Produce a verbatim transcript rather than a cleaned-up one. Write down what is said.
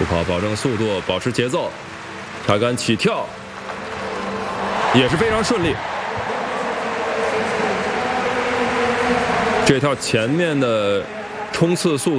跑保证速度，保持节奏，跳杆起跳也是非常顺利。这套前面的冲刺速度